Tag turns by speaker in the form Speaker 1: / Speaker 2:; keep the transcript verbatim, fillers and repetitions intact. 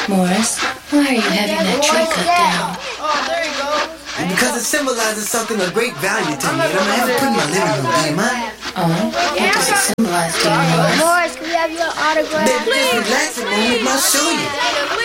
Speaker 1: Morris, why are you having that tree cut down?
Speaker 2: Oh, there you go.
Speaker 3: Because it symbolizes something of great value to me, and I'm gonna have it put in my living room, do you mind?
Speaker 1: Oh, what does it symbolize to you, Morris?
Speaker 4: Morris, can we have your autograph?
Speaker 3: Baby, just relax a moment, I'll show you.